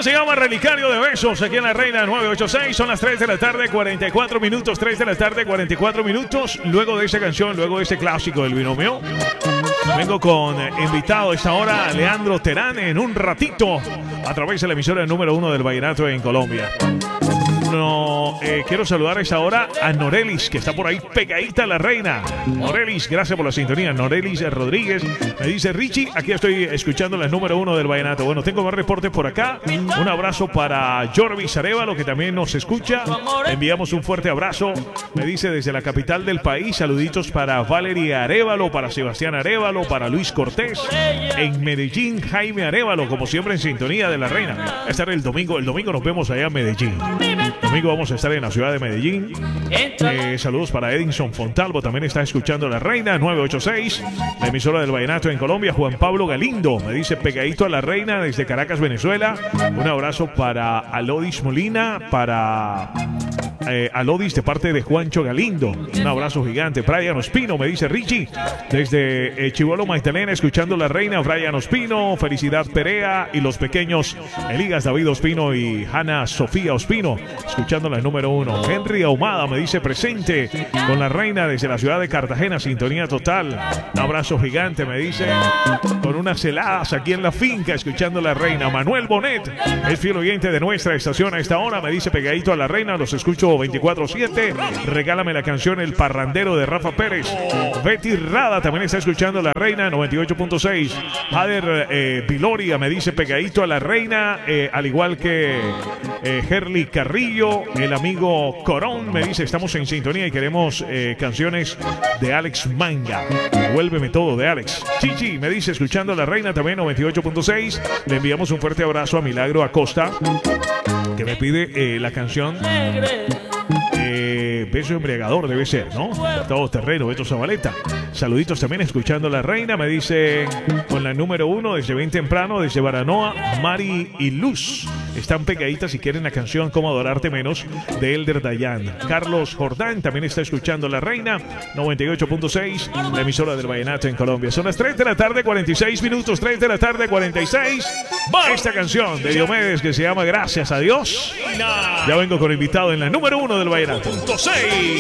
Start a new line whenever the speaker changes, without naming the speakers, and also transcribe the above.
canción se llama Relicario de Besos, aquí en La Reina 986. Son las 3 de la tarde, 44 minutos. 3 de la tarde, 44 minutos. Luego de esa canción, luego de ese clásico del binomio, vengo con invitado a esta hora, Leandro Terán, en un ratito, a través de la emisora número 1 del vallenato en Colombia. Quiero saludar a esta hora a Norelis, que está por ahí pegadita a La Reina. Norelis, gracias por la sintonía. Norelis Rodríguez me dice: Richie, aquí estoy escuchando la número 1 del vallenato. Bueno, tengo más reportes por acá. Un abrazo para Jorvis Arevalo, que también nos escucha. Enviamos un fuerte abrazo. Me dice desde la capital del país: saluditos para Valeria Arevalo, para Sebastián Arevalo, para Luis Cortés. En Medellín, Jaime Arevalo, como siempre en sintonía de La Reina. Estar el domingo nos vemos allá en Medellín. Domingo vamos a estar en la ciudad de Medellín. Saludos para Edinson Fontalvo, también está escuchando La Reina 986, la emisora del vallenato en Colombia. Juan Pablo Galindo me dice: pegadito a La Reina desde Caracas, Venezuela. Un abrazo para Alodis Molina, para Alodis de parte de Juancho Galindo. Un abrazo gigante. Brian Ospino me dice: Richie, desde Chivolo Magdalena, escuchando La Reina. Brian Ospino, Felicidad Perea y los pequeños Eligas David Ospino y Hanna Sofía Ospino, escuchando la número 1. Henry Ahumada me dice: presente con La Reina desde la ciudad de Cartagena, sintonía total. Un abrazo gigante, me dice, con unas heladas aquí en la finca, escuchando La Reina. Manuel Bonet es fiel oyente de nuestra estación a esta hora, me dice: pegadito a La Reina, los escucho 24/7. Regálame la canción El Parrandero de Rafa Pérez. Betty Rada también está escuchando La Reina 98.6. Jader Viloria me dice: pegadito a La Reina, al igual que Herly Carrillo. El amigo Corón me dice: estamos en sintonía y queremos canciones de Alex Manga. Vuélveme todo de Alex. Chichi me dice: escuchando La Reina también 98.6. Le enviamos un fuerte abrazo a Milagro Acosta, que me pide la canción Beso Embriagador, debe ser, ¿no? Todo terreno, Beto Zabaleta. Saluditos también escuchando La Reina, me dice, con la número 1 desde bien temprano, desde Baranoa, Mari y Luz. Están pegaditas si quieren la canción Cómo Adorarte Menos de Elder Dayan. Carlos Jordán también está escuchando La Reina 98.6, la emisora del vallenato en Colombia. Son las 3 de la tarde, 46 minutos, 3 de la tarde, 46. Esta canción de Diomedes que se llama Gracias a Dios. Ya vengo con invitado en la número 1 del vallenato. 6.